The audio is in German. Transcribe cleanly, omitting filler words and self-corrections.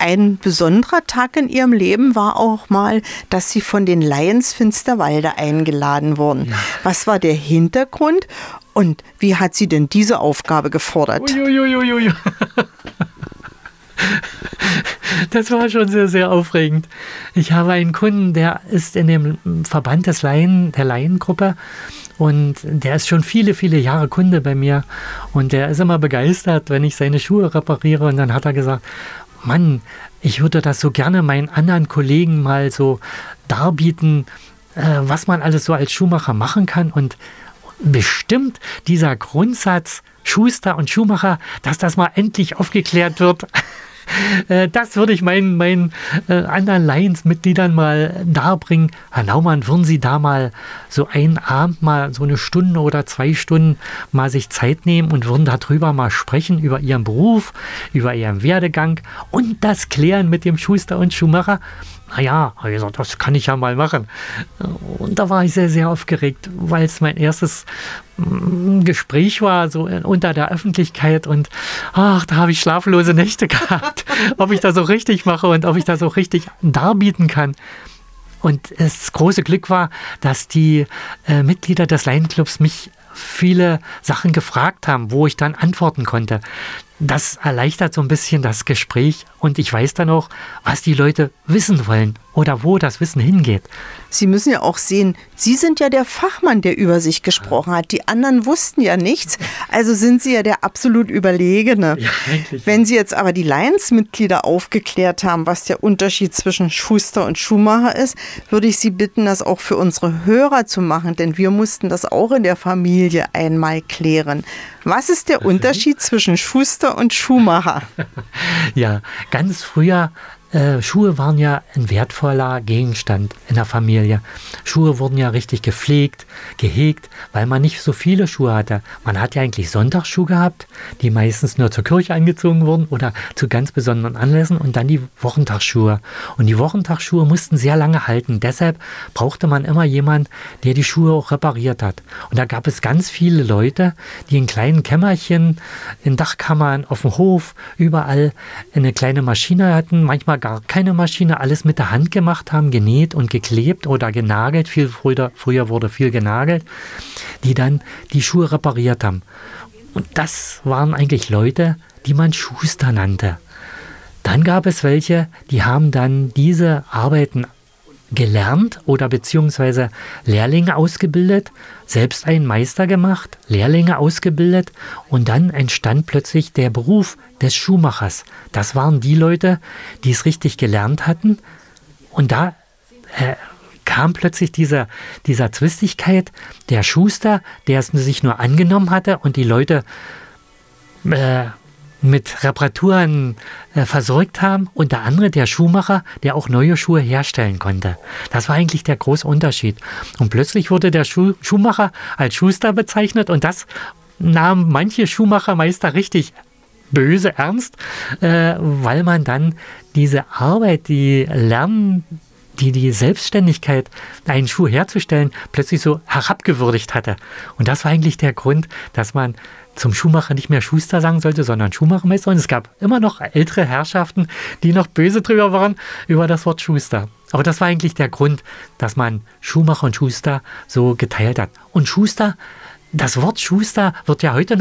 ein besonderer Tag in Ihrem Leben war auch mal, dass Sie von den Lions Finsterwalde eingeladen wurden. Ja. Was war der Hintergrund und wie hat Sie denn diese Aufgabe gefordert? Uiuiuiui. Das war schon sehr, sehr aufregend. Ich habe einen Kunden, der ist in dem Verband der Laiengruppe und der ist schon viele, viele Jahre Kunde bei mir und der ist immer begeistert, wenn ich seine Schuhe repariere und dann hat er gesagt, Mann, ich würde das so gerne meinen anderen Kollegen mal so darbieten, was man alles so als Schuhmacher machen kann und bestimmt dieser Grundsatz Schuster und Schuhmacher, dass das mal endlich aufgeklärt wird. Das würde ich meinen anderen Lions-Mitgliedern mal darbringen. Herr Naumann, würden Sie da mal so einen Abend mal so eine Stunde oder 2 Stunden mal sich Zeit nehmen und würden darüber mal sprechen, über Ihren Beruf, über Ihren Werdegang und das klären mit dem Schuster und Schuhmacher? Naja, habe ich gesagt, das kann ich ja mal machen. Und da war ich sehr, sehr aufgeregt, weil es mein erstes Gespräch war, so unter der Öffentlichkeit und da habe ich schlaflose Nächte gehabt, ob ich das so richtig mache und ob ich das auch richtig darbieten kann. Und das große Glück war, dass die Mitglieder des Laienclubs mich viele Sachen gefragt haben, wo ich dann antworten konnte. Das erleichtert so ein bisschen das Gespräch und ich weiß dann auch, was die Leute wissen wollen oder wo das Wissen hingeht. Sie müssen ja auch sehen, Sie sind ja der Fachmann, der über sich gesprochen hat. Die anderen wussten ja nichts, also sind Sie ja der absolut Überlegene. Ja, eigentlich. Wenn Sie jetzt aber die Lions-Mitglieder aufgeklärt haben, was der Unterschied zwischen Schuster und Schuhmacher ist, würde ich Sie bitten, das auch für unsere Hörer zu machen, denn wir mussten das auch in der Familie einmal klären. Was ist der Unterschied zwischen Schuster und Schuhmacher? Ja, ganz früher, Schuhe waren ja ein wertvoller Gegenstand in der Familie. Schuhe wurden ja richtig gepflegt, gehegt, weil man nicht so viele Schuhe hatte. Man hat ja eigentlich Sonntagsschuhe gehabt, die meistens nur zur Kirche angezogen wurden oder zu ganz besonderen Anlässen und dann die Wochentagsschuhe. Und die Wochentagsschuhe mussten sehr lange halten. Deshalb brauchte man immer jemanden, der die Schuhe auch repariert hat. Und da gab es ganz viele Leute, die in kleinen Kämmerchen, in Dachkammern, auf dem Hof, überall eine kleine Maschine hatten, manchmal gar keine Maschine, alles mit der Hand gemacht haben, genäht und geklebt oder genagelt. Früher wurde viel genagelt, die dann die Schuhe repariert haben. Und das waren eigentlich Leute, die man Schuster nannte. Dann gab es welche, die haben dann diese Arbeiten gelernt oder beziehungsweise Lehrlinge ausgebildet, selbst einen Meister gemacht, Lehrlinge ausgebildet und dann entstand plötzlich der Beruf des Schuhmachers. Das waren die Leute, die es richtig gelernt hatten und da kam plötzlich dieser Zwistigkeit, der Schuster, der es sich nur angenommen hatte und die Leute mit Reparaturen versorgt haben und der andere, der Schuhmacher, der auch neue Schuhe herstellen konnte. Das war eigentlich der große Unterschied. Und plötzlich wurde der Schuhmacher als Schuster bezeichnet und das nahmen manche Schuhmachermeister richtig böse ernst, weil man dann diese Arbeit, die Selbstständigkeit, einen Schuh herzustellen, plötzlich so herabgewürdigt hatte. Und das war eigentlich der Grund, dass man zum Schuhmacher nicht mehr Schuster sagen sollte, sondern Schuhmachermeister. Und es gab immer noch ältere Herrschaften, die noch böse drüber waren, über das Wort Schuster. Aber das war eigentlich der Grund, dass man Schuhmacher und Schuster so geteilt hat. Und Schuster, das Wort Schuster wird ja heute noch